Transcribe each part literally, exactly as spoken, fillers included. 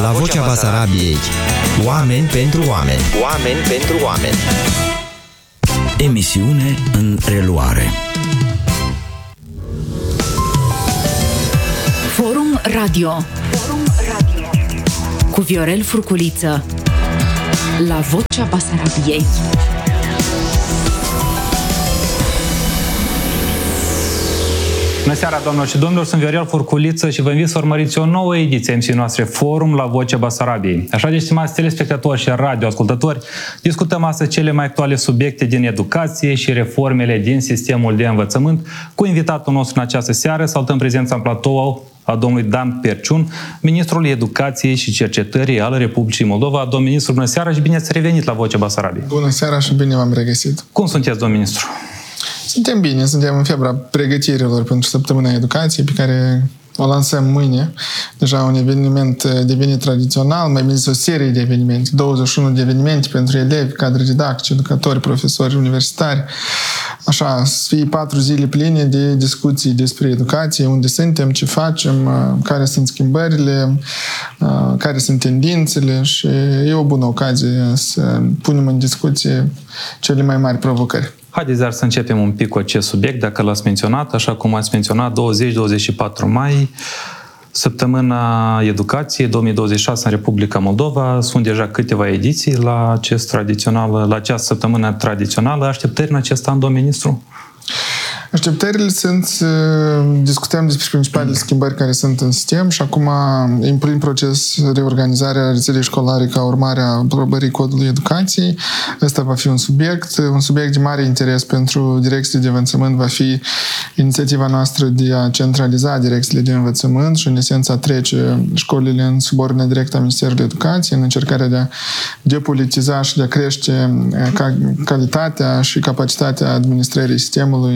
La Vocea Basarabiei. Oameni pentru oameni. Oameni pentru oameni. Emisiune în reluare. Forum Radio. Forum Radio. Cu Viorel Furculiță. La Vocea Basarabiei. Bună seara, doamnelor și domnilor, sunt Viorel Furculiță și vă invit să urmăriți o nouă ediție a emisiunii noastre Forum la Vocea Basarabiei. Așa de, stimați telespectatori și radioascultători, discutăm astăzi cele mai actuale subiecte din educație și reformele din sistemul de învățământ. Cu invitatul nostru în această seară salutăm prezența în platou a domnului Dan Perciun, ministrul Educației și Cercetării al Republicii Moldova. Domnul ministru, bună seara și bine ați revenit la Vocea Basarabiei. Bună seara și bine v-am regăsit. Cum sunteți, domnul ministru? Suntem bine, suntem în febra pregătirilor pentru Săptămâna Educației, pe care o lansăm mâine. Deja un eveniment devenit tradițional, mai bine zis o serie de evenimente, douăzeci și unu de evenimente pentru elevi, cadre didactici, educatori, profesori universitari. Așa, să fie patru zile pline de discuții despre educație, unde suntem, ce facem, care sunt schimbările, care sunt tendințele și e o bună ocazie să punem în discuție cele mai mari provocări. Haideți dar să începem un pic cu acest subiect, dacă l-ați menționat, așa cum ați menționat, douăzeci douăzeci și patru mai, Săptămâna Educației două mii douăzeci și șase în Republica Moldova. Sunt deja câteva ediții la, acest tradițional, la această săptămână tradițională. Așteptări în acest an, domnul ministru? Așteptările sunt să discutăm despre principalele schimbări care sunt în sistem și acum, în plin proces, reorganizarea rețelei școlare ca urmare a aprobării codului educației. Ăsta va fi un subiect. Un subiect de mare interes pentru direcțiile de învățământ va fi inițiativa noastră de a centraliza direcțiile de învățământ și, în esență, a trece școlile în subordine directă a Ministerului Educației, în încercarea de a depolitiza și de a crește calitatea și capacitatea administrării sistemului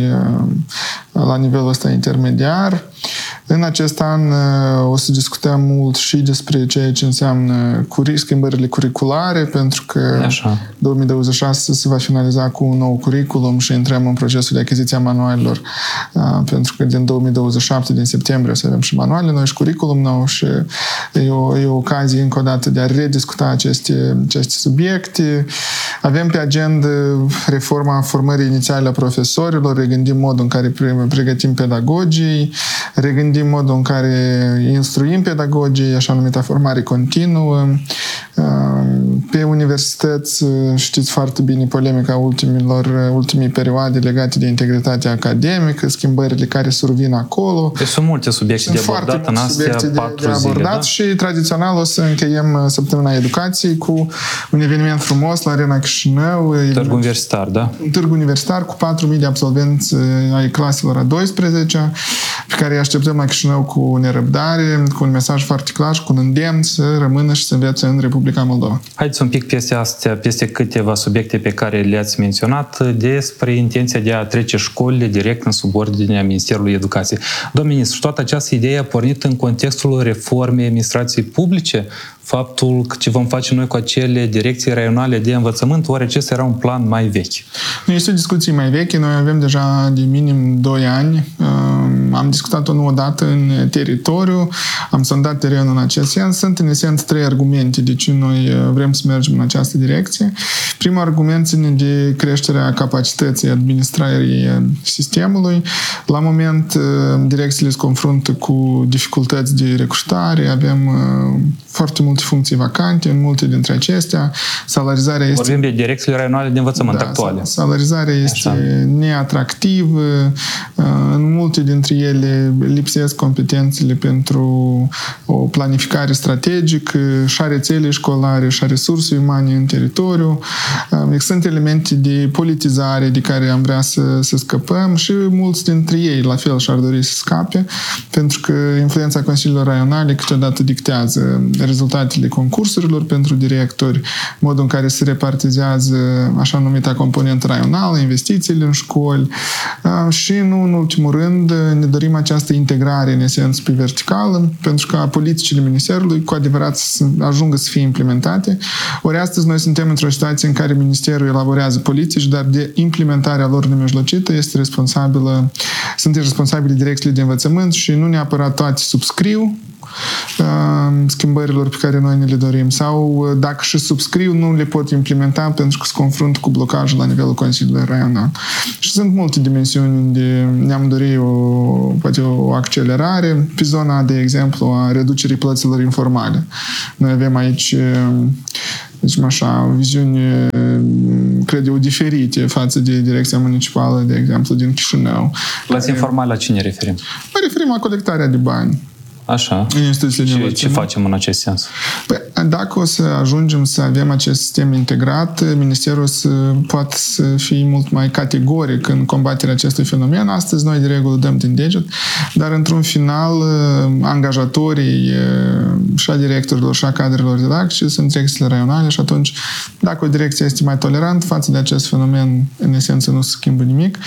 la nivelul ăsta intermediar. În acest an o să discutăm mult și despre ceea ce înseamnă schimbările curriculare, pentru că Așa. două mii douăzeci și șase se va finaliza cu un nou curriculum și intrăm în procesul de achiziție a manualelor, pentru că din două mii douăzeci și șapte, din septembrie, o să avem și manuale noi și curriculum nou și e o, e o ocazie încă o dată de a rediscuta aceste, aceste subiecte. Avem pe agenda reforma formării inițiale a profesorilor, regândim modul în care pregătim pedagogii, regândim modul în care instruim pedagogii, așa numită formare continuă. Pe universități, știți foarte bine polemica ultimilor, ultimii perioade legate de integritatea academică, schimbările care survin acolo. Deci sunt multe subiecte de abordat în astea patru zile, da? Și tradițional o să încheiem Săptămâna Educației cu un eveniment frumos la Arena Chișinău. Târg universitar, da? Un târg universitar cu patru mii de absolvenți ai claselor a douăsprezecea, pe care îi așteptăm la Chișinău cu nerăbdare, cu un mesaj foarte clar și cu un îndemn să rămână și să învețe în Republica Moldova. Haideți un pic peste astea, peste câteva subiecte pe care le-ați menționat, despre intenția de a trece școlile direct în subordinea Ministerului Educației. Domnul ministru, toată această idee a pornit în contextul reformei administrației publice, faptul că ce vom face noi cu acele direcții raionale de învățământ, oare acesta era un plan mai vechi? Nu este o discuție mai veche, noi avem deja de minim doi ani. Am discutat-o nu odată în teritoriu, am sondat terenul în acest sens. Sunt în esență trei argumente de ce noi vrem să mergem în această direcție. Primul argument ține de creșterea capacității administrării sistemului. La moment, direcțiile se confruntă cu dificultăți de recrutare, avem foarte multe funcții vacante, în multe dintre acestea. Salarizarea este... Vorbim de direcțiile raionale de învățământ da, actuale. Salarizarea este Așa. neatractivă. În multe dintre ele lipsesc competențele pentru o planificare strategică și a rețelei școlare și a resursei umane în teritoriu. Sunt elemente de politizare de care am vrea să, să scăpăm și mulți dintre ei la fel și-ar dori să scape, pentru că influența consiliilor raionale câteodată dictează rezultatele concursurilor pentru directori, modul în care se repartizează așa numita componentă raională, investițiile în școli și, nu în ultimul rând, ne dorim această integrare în esență pe verticală, pentru ca politicile Ministerului cu adevărat să ajungă să fie implementate. Ori astăzi noi suntem într-o situație în care Ministerul elaborează politici, dar de implementarea lor nemijlocită este responsabilă, sunt responsabili direcțiile de învățământ și nu neapărat toate subscriu schimbările schimbărilor pe care noi ne le dorim sau dacă și subscriu, nu le pot implementa pentru că se confruntă cu blocajul la nivelul Consiliului Raional. Și sunt multe dimensiuni unde ne-am dorit o, poate o accelerare pe zona, de exemplu, a reducerii plăților informale. Noi avem aici, deci așa, o viziune, cred eu, diferite față de Direcția Municipală, de exemplu, din Chișinău. Plăți informale la cine referim? Mă referim la colectarea de bani. Așa. Și ce facem în acest sens? Păi, dacă o să ajungem să avem acest sistem integrat, Ministerul să poate să fie mult mai categoric în combaterea acestui fenomen. Astăzi noi de regulă dăm din deget, dar într-un final angajatorii și a directorilor și a cadrelor didactice sunt direcțiile raionale și atunci dacă o direcție este mai tolerant față de acest fenomen, în esență nu se schimbă nimic.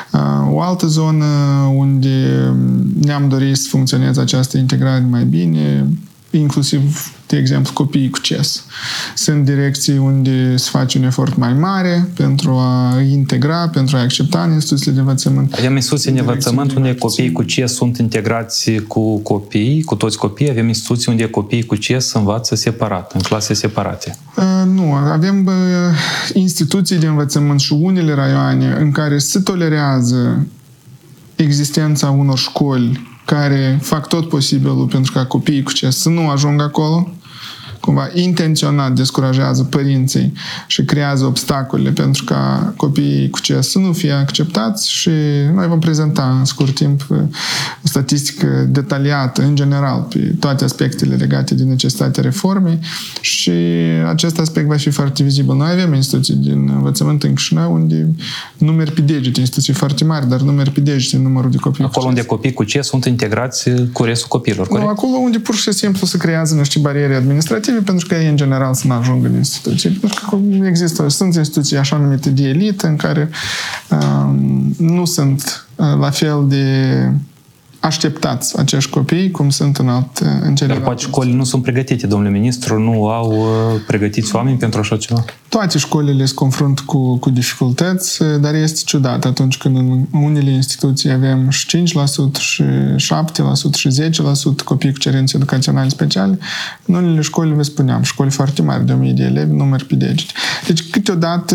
O altă zonă unde ne-am dorit să funcționeze această integrare mai bine, inclusiv, de exemplu, copiii cu C E S. Sunt direcții unde se face un efort mai mare pentru a integra, pentru a accepta în instituțiile de învățământ. Avem instituții de învățământ unde copiii cu C E S sunt integrați cu copii, cu toți copiii. Avem instituții unde copiii cu C E S învață separat, în clase separate. Uh, nu, avem uh, instituții de învățământ și unele raioane în care se tolerează existența unor școli care fac tot posibilul pentru ca copiii cu C E S să nu ajungă acolo, cumva intenționat descurajează părinții și creează obstacole pentru ca copiii cu C E S să nu fie acceptați și noi vom prezenta în scurt timp o statistică detaliată, în general, pe toate aspectele legate de necesitatea reformei și acest aspect va fi foarte vizibil. Noi avem instituții din învățământ în Chișinău unde nu merg pe degete, instituții foarte mari, dar nu merg pe degete în numărul de copii. Acolo unde copii cu C E S sunt integrați cu restul copiilor, corect? Nu, acolo unde pur și simplu se creează niște bariere administrative pentru că ei, în general, să nu ajungă în instituții. Pentru că există, sunt instituții așa numite de elită în care um, nu sunt uh, la fel de așteptați acești copii cum sunt în alt în celelalte. Dar poate școlile nu sunt pregătite, domnule ministru, nu au uh, pregătiți oameni pentru așa ceva? Toate școlile se confruntă cu, cu dificultăți, dar este ciudat atunci când în unele instituții avem și cinci la sută, și șapte la sută, și zece la sută copii cu cerințe educaționale speciale. În unele școli, vă spuneam, școli foarte mari de o mie de elevi, nu merg pe degete. Deci, câteodată,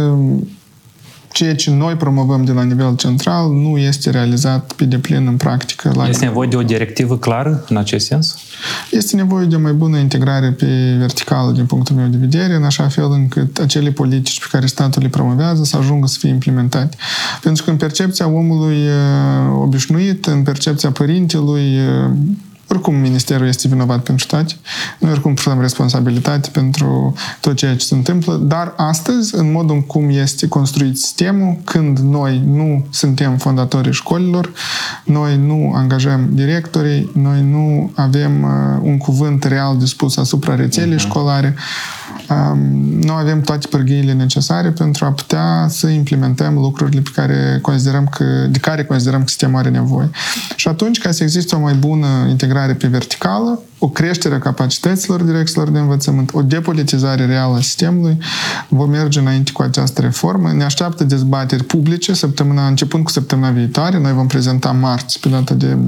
ceea ce noi promovăm de la nivel central nu este realizat pe deplin în practică. La este nevoie de o directivă clară în acest sens? Este nevoie de o mai bună integrare pe verticală din punctul meu de vedere, în așa fel încât acele politici pe care statul le promovează să ajungă să fie implementate. Pentru că în percepția omului obișnuit, în percepția părintelui, oricum Ministerul este vinovat pentru toate. Noi oricum purtăm responsabilitate pentru tot ceea ce se întâmplă, dar astăzi, în modul în cum este construit sistemul, când noi nu suntem fondatorii școlilor, noi nu angajăm directorii, noi nu avem uh, un cuvânt real de spus asupra rețelei uh-huh. școlare, um, nu avem toate pârghiile necesare pentru a putea să implementăm lucrurile pe care considerăm că, de care considerăm că sistemul are nevoie. Și atunci, ca să existe o mai bună integrare pe verticală, o creștere a capacităților direcțiilor de învățământ, o depolitizare reală a sistemului, vom merge înainte cu această reformă. Ne așteaptă dezbateri publice, săptămâna, începând cu săptămâna viitoare. Noi vom prezenta marți, pe data de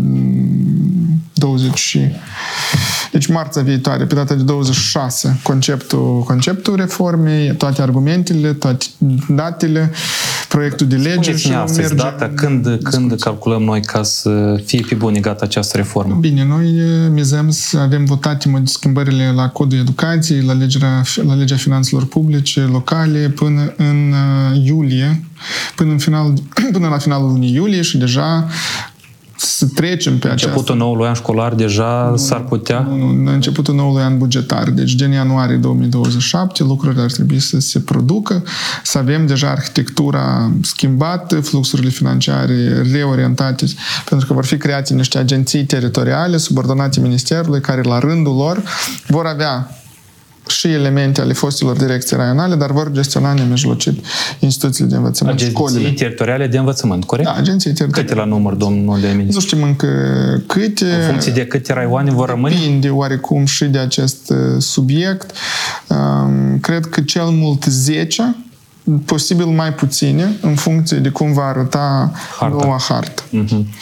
douăzeci Deci marțea viitoare, pe data de douăzeci și șase, conceptul, conceptul reformei, toate argumentele, toate datele, proiectul de lege. Spuneți-ne astăzi data, când, când calculăm noi ca să fie pe bune gata această reformă? Bine, noi mizăm să avem votate schimbările la Codul Educației, la legea, la legea finanțelor publice, locale, până în iulie, până, în final, până la finalul lunii iulie și deja să trecem pe această... Începutul noului an școlar deja nu, s-ar putea? Nu, nu, începutul noului an bugetar. Deci, din ianuarie două mii douăzeci și șapte, lucrurile ar trebui să se producă, să avem deja arhitectura schimbată, fluxurile financiare reorientate, pentru că vor fi create niște agenții teritoriale subordonate Ministerului, care la rândul lor vor avea și elemente ale fostilor direcții raionale, dar vor gestiona nemijlocit instituțiile de învățământ, agenții școlile. Agenții teritoriale de învățământ, corect? Da, agenții teritoriale. Câte la număr, domnule ministru? Nu știm încă câte. În funcție de câte raioane vor rămâne? Depinde oarecum și de acest subiect. Cred că cel mult zece, posibil mai puține, în funcție de cum va arăta harta. noua hartă. Uh-huh.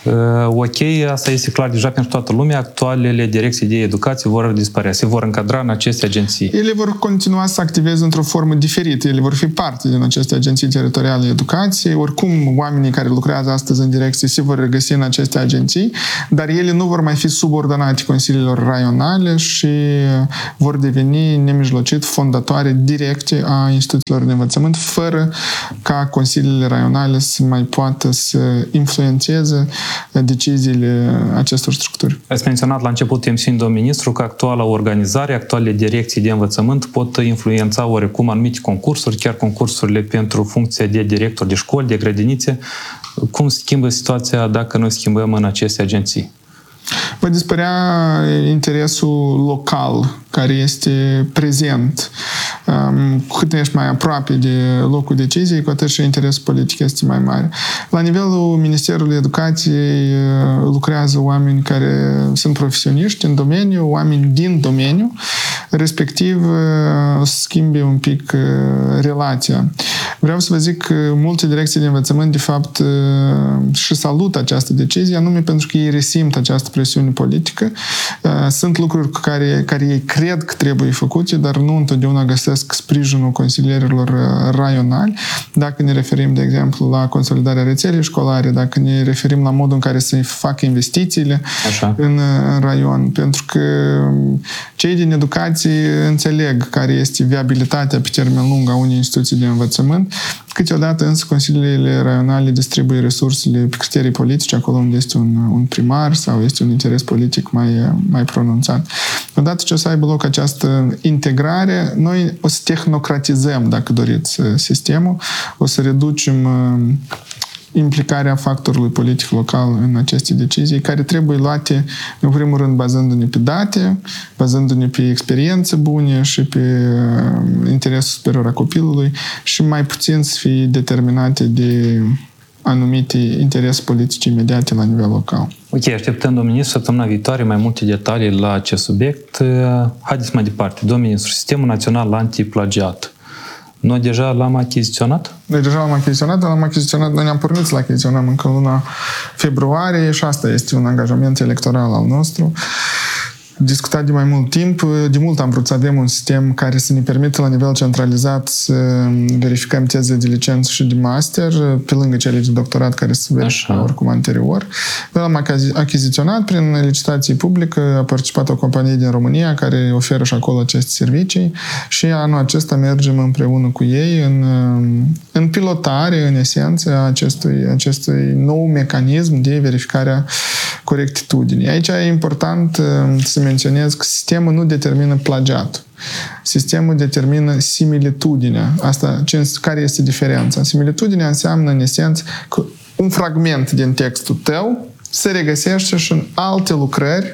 Ok, asta este clar deja pentru toată lumea. Actualele direcții de educație vor dispărea, se vor încadra în aceste agenții. Ele vor continua să activeze într-o formă diferită. Ele vor fi parte din aceste agenții teritoriale de educație. Oricum, oamenii care lucrează astăzi în direcție se vor regăsi în aceste agenții, dar ele nu vor mai fi subordonate consiliilor raionale și vor deveni nemijlocit fondatoare directe a instituțiilor de învățământ, fără ca consiliile raionale să mai poată să influențeze deciziile acestor structuri. Ați menționat la început emisiunii, domnul ministru, că actuala organizare, actualele direcții de învățământ pot influența oarecum anumite concursuri, chiar concursurile pentru funcția de director de școli, de grădinițe. Cum schimbă situația dacă noi schimbăm în aceste agenții? Va dispărea interesul local care este prezent. Cu cât ești mai aproape de locul deciziei, cu atât și interesul politic este mai mare. La nivelul Ministerului Educației lucrează oameni care sunt profesioniști în domeniu, oameni din domeniu, respectiv o să schimbe un pic relația. Vreau să vă zic că multe direcții de învățământ, de fapt, și salută această decizie, anume pentru că ei resimt această presiune politică. Sunt lucruri cu care, care ei cred că trebuie făcute, dar nu întotdeauna găsesc sprijinul consilierilor raionali. Dacă ne referim, de exemplu, la consolidarea rețelei școlare, dacă ne referim la modul în care să facă investițiile Așa. În, în raion, pentru că cei din educație înțeleg care este viabilitatea pe termen lung a unei instituții de învățământ. Câteodată însă consiliile raionale distribuie resursele pe criterii politice, acolo unde este un, un primar sau este un interes politic mai, mai pronunțat. Odată ce o să aibă loc această integrare, noi o să tehnocratizăm, dacă doriți, sistemul, o să reducem implicarea factorului politic local în aceste decizii, care trebuie luate, în primul rând, bazându-ne pe date, bazându-ne pe experiențe bune și pe interesul superior a copilului și mai puțin să fie determinate de anumite interese politice imediate la nivel local. Ok, așteptăm, domnul ministru, săptămâna viitoare mai multe detalii la acest subiect. Haideți mai departe. Domnul ministru, Sistemul Național Antiplagiat. Noi deja l-am achiziționat? Noi deja l-am achiziționat, dar l-am achiziționat, noi ne-am pornit să l achiziționăm încă luna februarie și asta este un angajament electoral al nostru. Discutat de mai mult timp. De mult am vrut să avem un sistem care să ne permită la nivel centralizat să verificăm teze de licență și de master, pe lângă cele de doctorat care se verifică oricum anterior. L-am achiziționat prin licitație publică, a participat o companie din România care oferă și acolo aceste servicii și anul acesta mergem împreună cu ei în, în pilotare, în esență, a acestui, acestui nou mecanism de verificare a corectitudinii. Aici e important să menționez că sistemul nu determină plagiatul. Sistemul determină similitudinea. Asta, care este diferența? Similitudinea înseamnă, în esență, că un fragment din textul tău se regăsește și în alte lucrări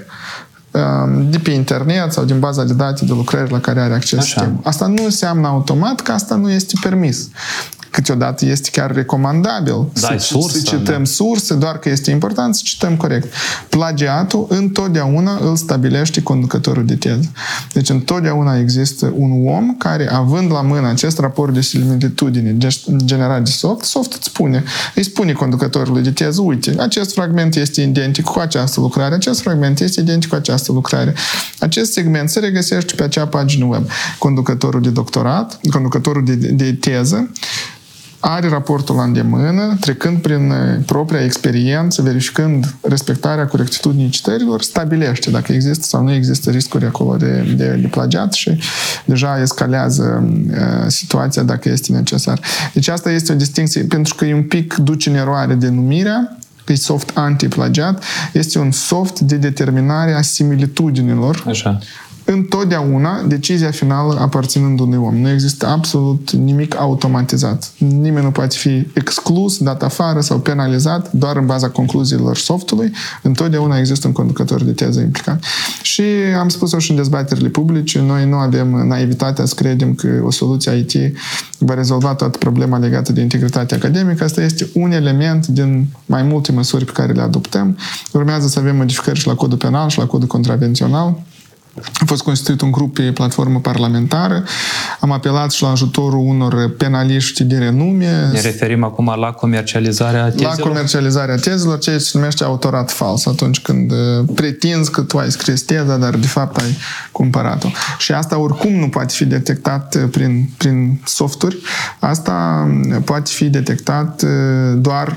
de pe internet sau din baza de date de lucrări la care are acces sistemul. Asta nu înseamnă automat că asta nu este permis. Câteodată este chiar recomandabil da, să, sursă, să cităm da. surse, doar că este important să cităm corect. Plagiatul întotdeauna îl stabilește conducătorul de teză. Deci întotdeauna există un om care, având la mână acest raport de similitudine generat de soft, soft îți spune, îi spune conducătorului de teză, uite, acest fragment este identic cu această lucrare, acest fragment este identic cu această lucrare. Acest segment se regăsește pe acea pagină web. Conducătorul de doctorat, conducătorul de, de teză, are raportul la îndemână, trecând prin propria experiență, verificând respectarea corectitudinii citărilor, stabilește dacă există sau nu există riscuri acolo de, de, de plagiat și deja escalează uh, situația dacă este necesar. Deci asta este o distinție, pentru că e un pic duce în eroare denumirea, că e soft anti-plagiat, este un soft de determinare a similitudinilor. Așa. Întotdeauna decizia finală aparținând unui om. Nu există absolut nimic automatizat. Nimeni nu poate fi exclus, dat afară sau penalizat doar în baza concluziilor softului. Întotdeauna există un conducător de teză implicat. Și am spus-o și în dezbaterile publice, noi nu avem naivitatea să credem că o soluție I T va rezolva toată problema legată de integritate academică. Asta este un element din mai multe măsuri pe care le adoptăm. Urmează să avem modificări și la codul penal și la codul contravențional. A fost constituit un grup pe platformă parlamentară. Am apelat și la ajutorul unor penaliști de renume. Ne referim acum la comercializarea tezelor? La comercializarea tezelor, ceea ce se numește autorat fals, atunci când pretinzi că tu ai scris teza, dar de fapt ai cumpărat-o. Și asta oricum nu poate fi detectat prin, prin softuri. Asta poate fi detectat doar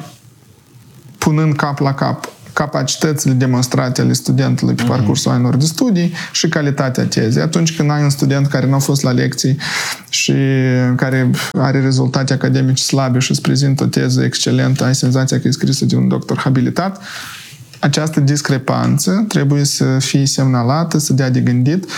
punând cap la cap capacitățile demonstrate ale studentului pe parcursul anilor de studii și calitatea tezei. Atunci când ai un student care nu a fost la lecții și care are rezultate academice slabe și îți prezintă o teză excelentă, ai senzația că e scrisă de un doctor habilitat, această discrepanță trebuie să fie semnalată, să dea de gândit.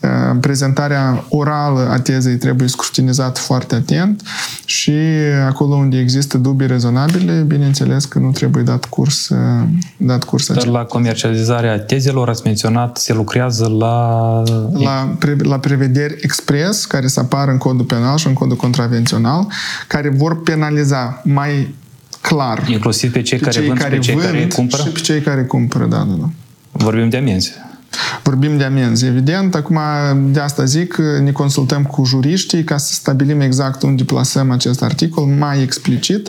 Prezentarea orală a tezei trebuie scrutinizată foarte atent și acolo unde există dubii rezonabile, bineînțeles că nu trebuie dat curs, dat curs Dar la comercializarea tezelor, ați menționat, se lucrează la... La, pre, la prevederi expres, care să apară în codul penal și în codul contravențional, care vor penaliza mai clar. Inclusiv pe cei pe care cei vând, care pe cei vând care cumpără? Și pe cei care cumpără, da, da, da. Vorbim de amenzi. Vorbim de amenzi, evident. Acum, de asta zic, ne consultăm cu juriștii ca să stabilim exact unde plasăm acest articol mai explicit.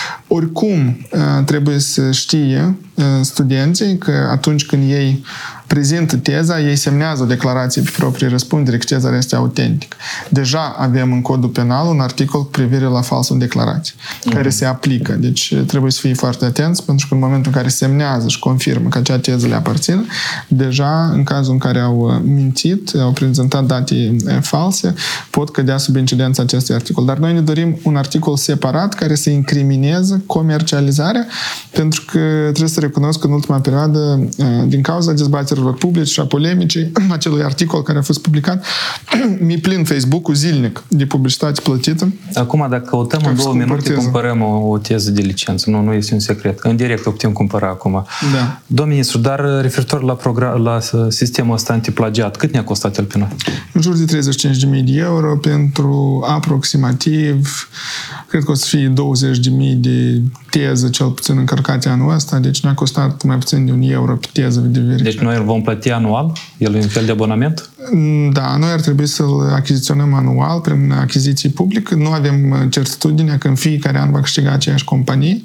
Oricum, trebuie să știe studenții că atunci când ei prezintă teza, ei semnează o declarație pe proprie răspundere că teza este autentică. Deja avem în codul penal un articol cu privire la falsul declarație, mm-hmm. care se aplică. Deci trebuie să fie foarte atenți, pentru că în momentul în care semnează și confirmă că acea teză le aparține, deja în cazul în care au mințit, au prezentat date false, pot cădea sub incidența acestui articol. Dar noi ne dorim un articol separat care să incrimineze comercializarea, pentru că trebuie să recunosc că în ultima perioadă, din cauza dezbaterilor publice și a polemicii acelui articol care a fost publicat, mi-e plin Facebook-ul zilnic de publicitate plătită. Acum, dacă căutăm în două minute, cumpărăm o, o teză de licență. Nu, nu este un secret. În direct o putem cumpăra acum. Da. Domnul ministru, dar referitor la, program, la sistemul ăsta antiplagiat, cât ne-a costat el pe noi? În jur de treizeci și cinci de mii de euro pentru aproximativ, cred că o să fie douăzeci de mii de teză, cel puțin încărcate anul ăsta, deci ne-a costat mai puțin de un euro pe teză de verificare. Deci noi îl vom plăti anual? El e un fel de abonament? Da, noi ar trebui să-l achiziționăm anual prin achiziții publice. Nu avem certitudinea că în fiecare an va câștiga aceeași companie.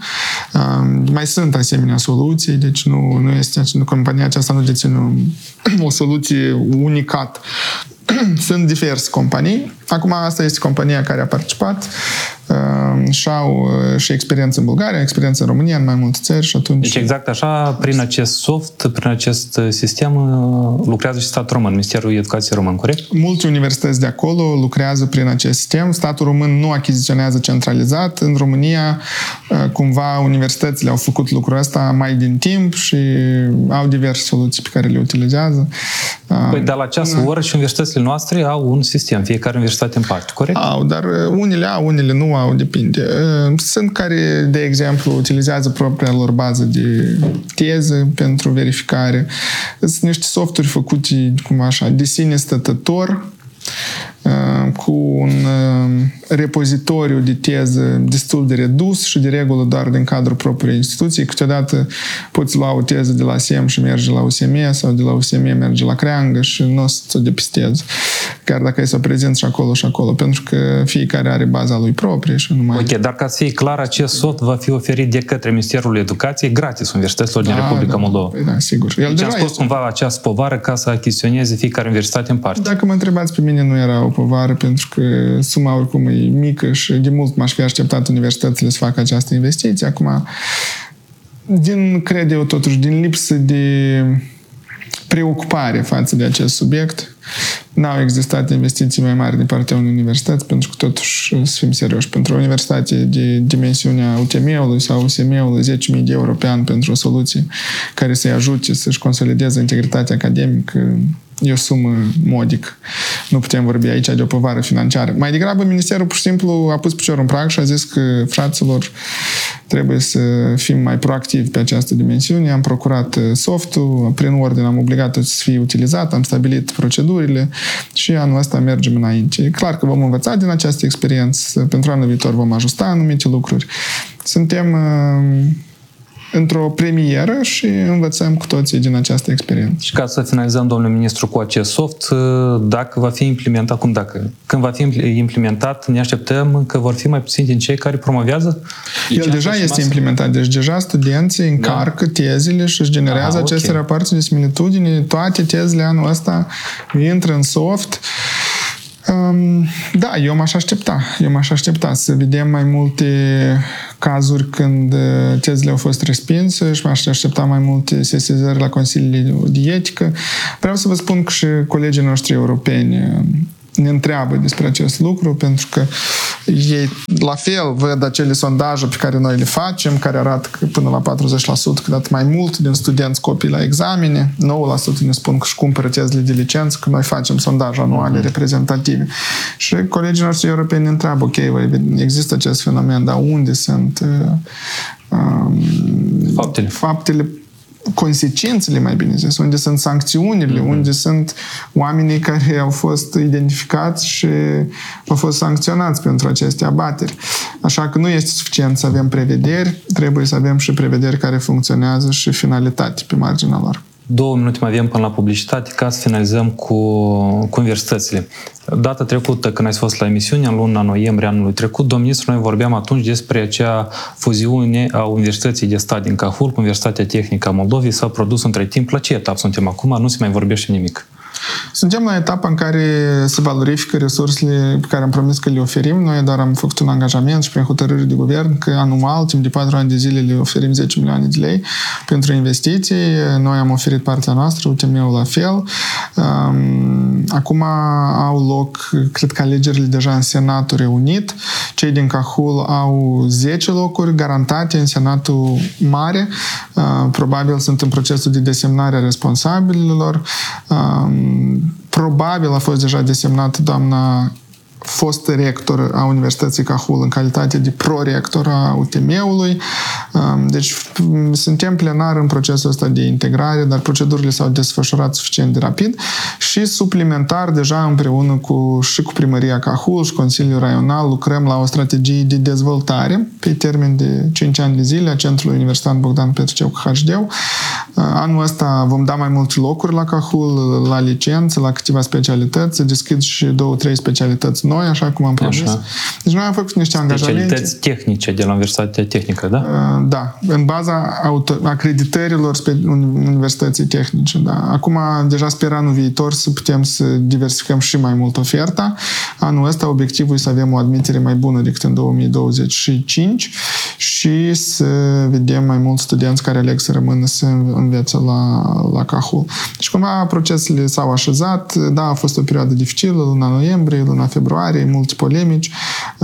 Mai sunt asemenea soluții, deci nu, nu este, compania aceasta nu deține o, o soluție unicat. Sunt diverse companii. Acum asta este compania care a participat uh, și au uh, și experiență în Bulgaria, experiență în România, în mai multe țări și atunci... Deci exact așa, prin acest soft, prin acest sistem uh, lucrează și statul român, Ministerul Educației Român, corect? Multe universități de acolo lucrează prin acest sistem. Statul român nu achiziționează centralizat. În România, uh, cumva, universitățile au făcut lucrul ăsta mai din timp și au diverse soluții pe care le utilizează. Uh, păi, dar la această oră și universitățile noastre au un sistem, fiecare universitate în parte, corect? Au, dar unele au, unele nu au, depinde. Sunt care, de exemplu, utilizează propria lor bază de teză pentru verificare. Sunt niște softuri făcute, cum așa, de sine stătător, cu un repozitoriu de teză destul de redus și de regulă doar din cadrul propriei instituții. Câteodată poți lua o teză de la S E M și merge la U S M sau de la U S M merge la creangă și nu o să-ți o depistezi. Chiar dacă ai să o prezinți și acolo și acolo, pentru că fiecare are baza lui proprie și nu mai... Ok, dar ca să fie clar, acest soft va fi oferit de către Ministerul Educației gratis universităților din da, Republica da, Moldova. Păi da, sigur. El deci am spus este... cumva această povară ca să achiziționeze fiecare universitate în parte. Dacă mă întrebați pe mine, nu era o povară, pentru că suma oricum e mică și de mult m-aș fi așteptat universitățile să facă această investiție. Acum, din, cred eu totuși, din lipsă de preocupare față de acest subiect, n-au existat investiții mai mari din partea unei universități, pentru că totuși, să fim serioși, pentru o universitate de dimensiunea U T M-ului sau U S M-ului, zece mii de euro pe an pentru o soluție care să-i ajute să-și consolideze integritatea academică, e o sumă modică. Nu putem vorbi aici de o povară financiară. Mai degrabă, Ministerul pur și simplu a pus piciorul în prag și a zis că, fraților, trebuie să fim mai proactivi pe această dimensiune. Am procurat softul, prin ordine am obligat-o să fie utilizat, am stabilit procedurile și anul ăsta mergem înainte. E clar că vom învăța din această experiență. Pentru anul viitor vom ajusta anumite lucruri. Suntem într-o premieră și învățăm cu toții din această experiență. Și ca să finalizăm, domnule ministru, cu acest soft, dacă va fi implementat, cum dacă? Când va fi implementat, ne așteptăm că vor fi mai puțini din cei care promovează? El deja este implementat, deci deja studenții încarcă da. tezele și își generează Aha, aceste okay. rapoarte de similitudine. Toate tezele anul ăsta intră în soft. Um, da, eu m-aș aștepta. Eu m-aș aștepta să vedem mai multe cazuri când tezele au fost respinse și m-aș aștepta mai multe sesizări la consiliile de etică. Vreau să vă spun că și colegii noștri europeni ne întreabă despre acest lucru, pentru că ei la fel văd acele sondaje pe care noi le facem, care arată că până la patruzeci la sută, cât mai mult din studenți copii la examene, nouă la sută ne spun că își cumpără tezele de licență, că noi facem sondaje anuale mm-hmm. reprezentative. Și colegii noștri europeni ne întreabă, ok, există acest fenomen, dar unde sunt um, faptele? faptele consecințele, mai bine zis, unde sunt sancțiunile, mm-hmm. unde sunt oamenii care au fost identificați și au fost sancționați pentru aceste abateri. Așa că nu este suficient să avem prevederi, trebuie să avem și prevederi care funcționează și finalitate pe marginea lor. Două minute mai avem până la publicitate ca să finalizăm cu, cu universitățile. Data trecută, când ai fost la emisiune, în luna noiembrie anului trecut, domnul ministru, noi vorbeam atunci despre acea fuziune a Universității de Stat din Cahul cu Universitatea Tehnică a Moldovei. S-a produs între timp. La ce etapă suntem acum? Nu se mai vorbește nimic. Suntem la etapa în care se valorifică resursele pe care am promis că le oferim. Noi doar am făcut un angajament și prin hotărâre de guvern că anual, timp de patru ani de zile, le oferim zece milioane de lei pentru investiții. Noi am oferit partea noastră, U T M-ul la fel. Acum au loc, cred că alegerile deja în Senatul reunit. Cei din Cahul au zece locuri garantate în Senatul Mare. Probabil sunt în procesul de desemnare a responsabililor. Probabil a fost deja desemnată doamna fost rector a Universității Cahul în calitate de prorector a U T M-ului. Deci suntem plenar în procesul ăsta de integrare, dar procedurile s-au desfășurat suficient de rapid și suplimentar deja împreună cu, și cu Primăria Cahul și Consiliul Raional lucrăm la o strategie de dezvoltare pe termen de cinci ani de zile a Centrului Universitar Bogdan Petriceu Caharșdeu. Anul ăsta vom da mai multe locuri la Cahul, la licență, la câteva specialități, se deschid și două, trei specialități noi, așa cum am promis. Așa. Deci noi am făcut niște angajamente. Specialități tehnice de la Universitatea Tehnică, da? Da, în baza auto- acreditărilor Universității Tehnice, da. Acum, deja sper anul viitor să putem să diversificăm și mai mult oferta. Anul ăsta obiectivul e să avem o admitere mai bună decât în două mii douăzeci și cinci și să vedem mai mulți studenți care aleg să rămână să învețe la, la Cahul. Deci cumva procesele s-au așezat, da, a fost o perioadă dificilă, luna noiembrie, luna februarie, multe polemici,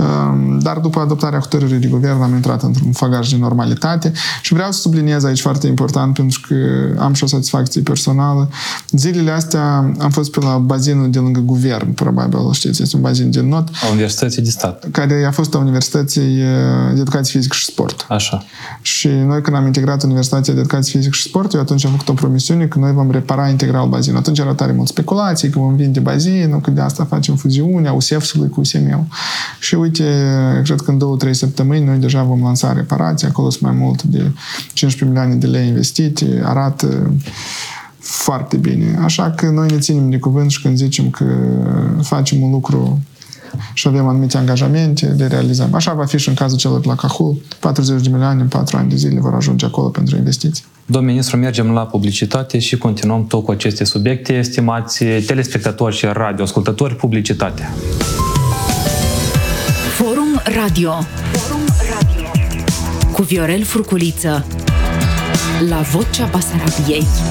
dar după adoptarea hotărârii de guvern am intrat într-un făgaș de normalitate și vreau să subliniez aici foarte important pentru că am și o satisfacție personală. Zilele astea am fost pe la bazinul de lângă guvern, probabil știți, este un bazin de not. A Universității de Stat. Care a fost a Universității de Educație Fizică și Sport. Așa. Și noi când am integrat Universitatea de Educație Fizică și Sport, eu atunci am făcut o promisiune că noi vom repara integral bazinul. Atunci era tare mult speculații, că vom vinde bazinul, că de asta facem fuziunea, U S E F S-ului cu U S M U. Și uite, cred că în două, trei săptămâni noi deja vom lansa reparații, acolo sunt mai mult de cincisprezece milioane de lei investite, arată foarte bine. Așa că noi ne ținem de cuvânt și când zicem că facem un lucru și avem anumite angajamente, le realizăm. Așa va fi și în cazul celor de la Cahul. patruzeci de milioane în patru ani de zile vor ajunge acolo pentru investiții. Domnul ministru, mergem la publicitate și continuăm tot cu aceste subiecte. Estimați telespectatori și radioascultători, publicitatea. Forum Radio. Forum Radio. Cu Viorel Furculiță. La Vocea Basarabiei.